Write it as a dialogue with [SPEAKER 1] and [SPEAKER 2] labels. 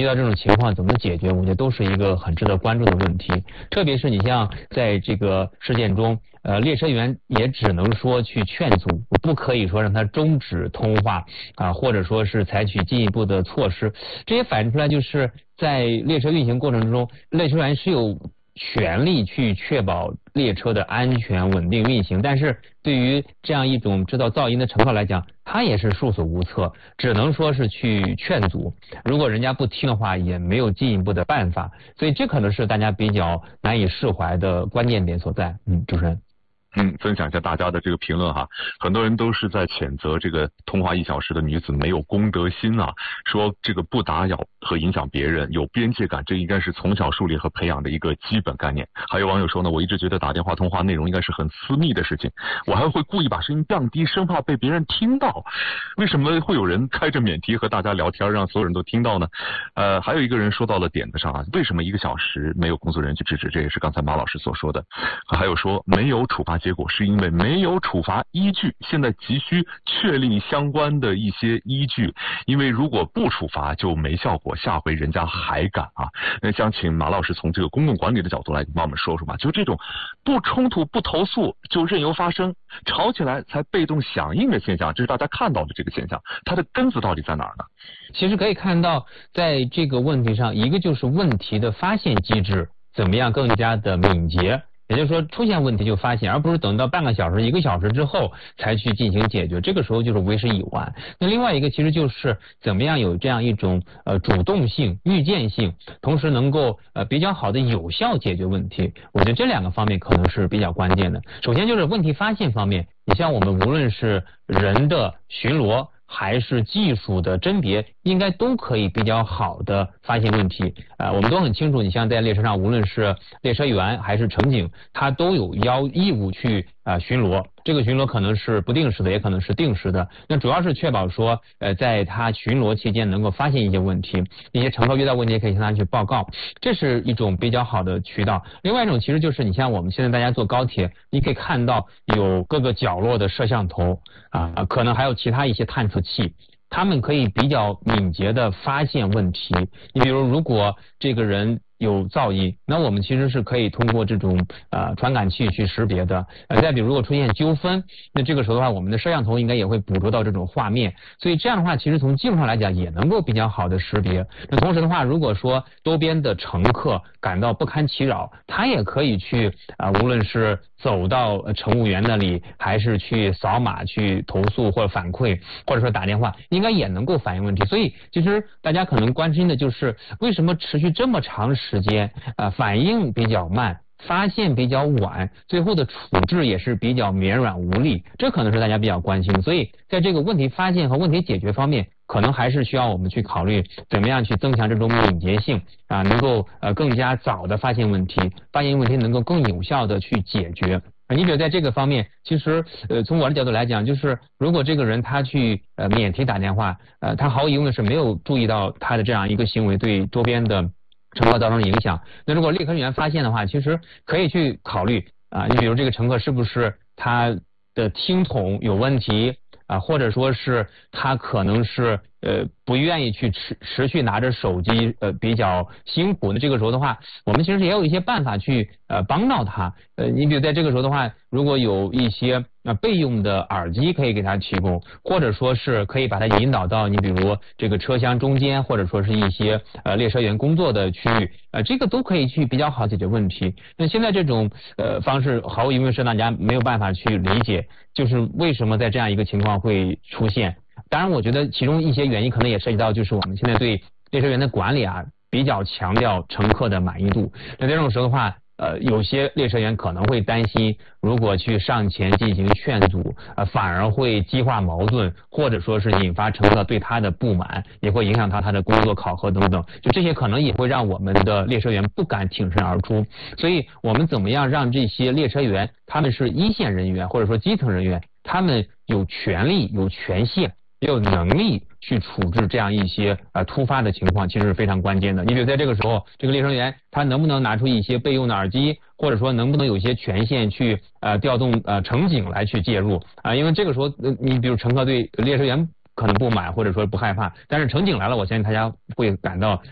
[SPEAKER 1] 遇到这种情况怎么解决，我觉得都是一个很值得关注的问题。特别是你像在这个事件中，列车员也只能说去劝阻，不可以说让他终止通话或者说是采取进一步的措施。这也反映出来就是在列车运行过程中，列车员是有权利去确保列车的安全稳定运行，但是对于这样一种制造噪音的乘客来讲，他也是束手无策，只能说是去劝阻，如果人家不听的话也没有进一步的办法，所以这可能是大家比较难以释怀的关键点所在。主持人。
[SPEAKER 2] 分享一下大家的这个评论哈，很多人都是在谴责这个通话1小时的女子没有公德心啊，说这个不打扰和影响别人，有边界感，这应该是从小树立和培养的一个基本概念。还有网友说呢，我一直觉得打电话通话内容应该是很私密的事情，我还会故意把声音降低，生怕被别人听到。为什么会有人开着免提和大家聊天，让所有人都听到呢？还有一个人说到了点子上啊，为什么1个小时没有工作人员去制止？这也是刚才马老师所说的。还有说没有处罚结果是因为没有处罚依据，现在急需确立相关的一些依据，因为如果不处罚就没效果，下回人家还敢啊。想请马老师从这个公共管理的角度来帮我们说说吧，就这种不冲突不投诉就任由发生，吵起来才被动响应的现象，这是大家看到的这个现象，它的根子到底在哪儿呢？
[SPEAKER 1] 其实可以看到在这个问题上，一个就是问题的发现机制怎么样更加的敏捷，也就是说出现问题就发现，而不是等到半个小时1个小时之后才去进行解决，这个时候就是为时已晚。那另外一个其实就是怎么样有这样一种主动性预见性，同时能够比较好的有效解决问题，我觉得这2个方面可能是比较关键的。首先就是问题发现方面，你像我们无论是人的巡逻还是技术的甄别，应该都可以比较好的发现问题。我们都很清楚，你像在列车上，无论是列车员还是乘警，他都有义务去巡逻。这个巡逻可能是不定时的，也可能是定时的。那主要是确保说，在他巡逻期间能够发现一些问题，一些乘客遇到问题也可以向他去报告，这是一种比较好的渠道。另外一种其实就是你像我们现在大家坐高铁，你可以看到有各个角落的摄像头可能还有其他一些探测器，他们可以比较敏捷的发现问题。你比如果这个人有噪音，那我们其实是可以通过这种传感器去识别的。再比如如果出现纠纷，那这个时候的话，我们的摄像头应该也会捕捉到这种画面，所以这样的话，其实从技术上来讲也能够比较好的识别。那同时的话，如果说周边的乘客感到不堪其扰，他也可以去无论是走到乘务员那里，还是去扫码去投诉或者反馈，或者说打电话，应该也能够反映问题。所以其实大家可能关心的就是为什么持续这么长时间反应比较慢，发现比较晚，最后的处置也是比较绵软无力，这可能是大家比较关心的。所以在这个问题发现和问题解决方面，可能还是需要我们去考虑怎么样去增强这种敏捷性能够更加早的发现问题，发现问题能够更有效的去解决。你比如在这个方面，其实从我的角度来讲，就是如果这个人他去免提打电话，他毫无疑问是没有注意到他的这样一个行为对周边的乘客造成影响。那如果列车员发现的话，其实可以去考虑你比如这个乘客是不是他的听筒有问题或者说是他可能是不愿意去持续拿着手机比较辛苦。那这个时候的话，我们其实也有一些办法去帮到他。你比如在这个时候的话，如果有一些备用的耳机可以给他提供，或者说是可以把他引导到你比如这个车厢中间，或者说是一些列车员工作的区域，这个都可以去比较好解决问题。那现在这种方式毫无疑问是大家没有办法去理解，就是为什么在这样一个情况会出现。当然我觉得其中一些原因可能也涉及到就是我们现在对列车员的管理比较强调乘客的满意度。那这种时候的话有些列车员可能会担心，如果去上前进行劝阻反而会激化矛盾，或者说是引发乘客对他的不满，也会影响到他的工作考核等等，就这些可能也会让我们的列车员不敢挺身而出。所以我们怎么样让这些列车员他们是一线人员或者说基层人员，他们有权利有权限也有能力去处置这样一些突发的情况，其实是非常关键的。你比如在这个时候，这个列车员他能不能拿出一些备用的耳机，或者说能不能有一些权限去调动乘警来去介入因为这个时候你比如乘客对列车员可能不满或者说不害怕，但是乘警来了，我相信大家会感到